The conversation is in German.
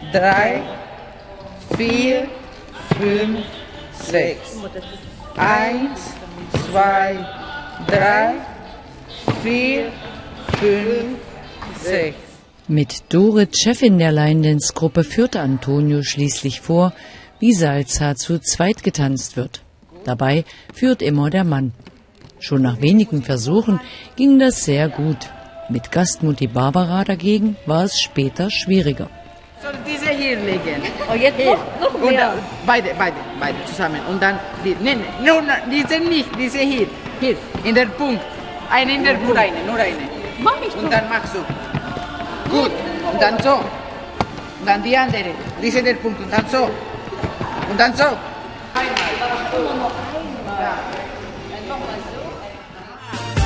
3, 4, 5, 6. 1, 2, 3, 4, 5, 6. Mit Dorit, Chefin der Line Dance Gruppe, führte Antonio schließlich vor, wie Salsa zu zweit getanzt wird. Dabei führt immer der Mann. Schon nach wenigen Versuchen ging das sehr gut. Mit Gastmutti Barbara dagegen war es später schwieriger. Soll diese hier legen? Oh, jetzt noch mehr. Und beide zusammen. Und dann, diese nicht, diese hier, in der Punkt. Eine in der Punkt, nur eine. Mach ich Und doch. dann machst du. Gut, und dann so. Und dann die andere, diese der Punkt, und dann so. Und dann so.